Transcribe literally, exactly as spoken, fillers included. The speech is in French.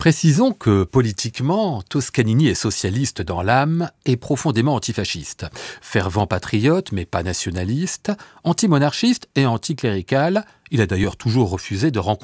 Précisons que, politiquement, Toscanini est socialiste dans l'âme et profondément antifasciste. Fervent patriote, mais pas nationaliste, antimonarchiste et anticlérical, il a d'ailleurs toujours refusé de rencontrer